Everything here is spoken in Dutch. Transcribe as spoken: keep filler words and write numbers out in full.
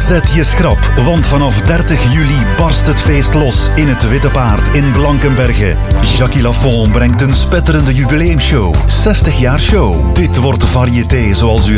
Zet je schrap, want vanaf dertig juli barst het feest los in het Witte Paard in Blankenberge. Jackie Lafont brengt een spetterende jubileumshow. zestig jaar show. Dit wordt variété zoals u